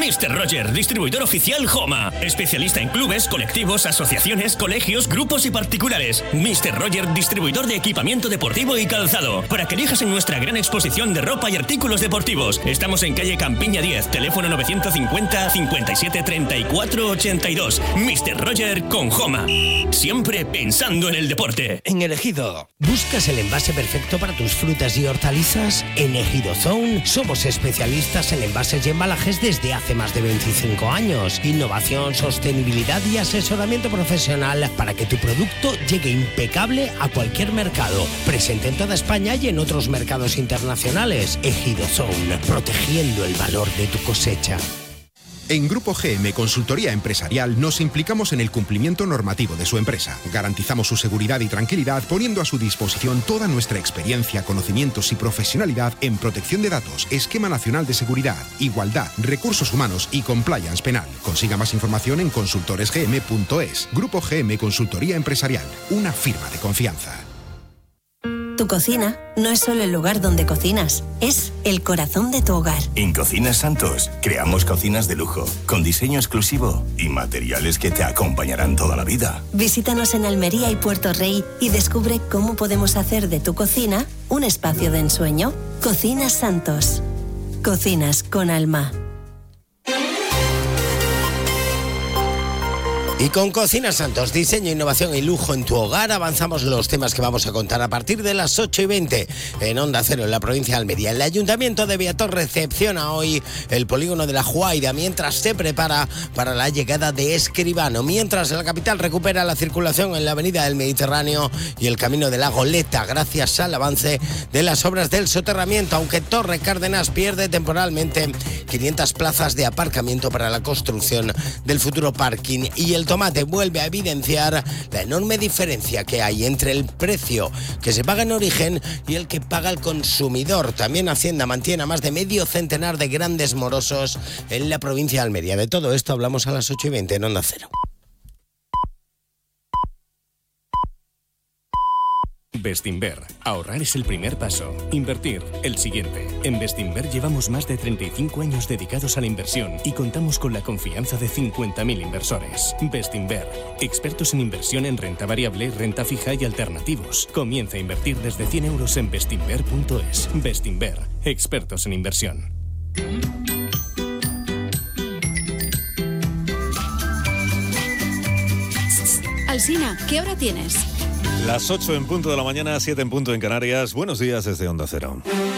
Mr. Roger, distribuidor oficial Homa. Especialista en clubes, colectivos, asociaciones, colegios, grupos y particulares. Mr. Roger, distribuidor de equipamiento deportivo y calzado. Para que elijas en nuestra gran exposición de ropa y artículos deportivos. Estamos en calle Campiña 10, teléfono 950 57 34 82. Mr. Roger con Homa. Siempre pensando en el deporte. En el Ejido, ¿buscas el envase perfecto para tus frutas y hortalizas? En Ejido Zone somos especialistas en envases y embalajes desde hace más de 25 años. Innovación, sostenibilidad y asesoramiento profesional para que tu producto llegue impecable a cualquier mercado. Presente en toda España y en otros mercados internacionales. Ejido Zone, protegiendo el valor de tu cosecha. En Grupo GM Consultoría Empresarial nos implicamos en el cumplimiento normativo de su empresa. Garantizamos su seguridad y tranquilidad poniendo a su disposición toda nuestra experiencia, conocimientos y profesionalidad en protección de datos, esquema nacional de seguridad, igualdad, recursos humanos y compliance penal. Consiga más información en consultoresgm.es. Grupo GM Consultoría Empresarial, una firma de confianza. Tu cocina no es solo el lugar donde cocinas, es el corazón de tu hogar. En Cocinas Santos creamos cocinas de lujo, con diseño exclusivo y materiales que te acompañarán toda la vida. Visítanos en Almería y Puerto Rey y descubre cómo podemos hacer de tu cocina un espacio de ensueño. Cocinas Santos. Cocinas con alma. Y con Cocinas Santos, diseño, innovación y lujo en tu hogar, avanzamos los temas que vamos a contar a partir de las 8:20 en Onda Cero, en la provincia de Almería. El Ayuntamiento de Beator recepciona hoy el polígono de La Juaira mientras se prepara para la llegada de Escribano. Mientras la capital recupera la circulación en la avenida del Mediterráneo y el camino de la Goleta gracias al avance de las obras del soterramiento, aunque Torre Cárdenas pierde temporalmente 500 plazas de aparcamiento para la construcción del futuro parking. Y el tomate vuelve a evidenciar la enorme diferencia que hay entre el precio que se paga en origen y el que paga el consumidor. También Hacienda mantiene a más de medio centenar de grandes morosos en la provincia de Almería. De todo esto hablamos a las 8:20 en Onda Cero. Bestinver. Ahorrar es el primer paso. Invertir, el siguiente. En Bestinver llevamos más de 35 años dedicados a la inversión y contamos con la confianza de 50.000 inversores. Bestinver. Expertos en inversión en renta variable, renta fija y alternativos. Comienza a invertir desde 100 euros en bestinver.es. Bestinver. Expertos en inversión. Alsina, ¿qué hora tienes? Las 8 en punto de la mañana, 7 en punto en Canarias. Buenos días desde Onda Cero.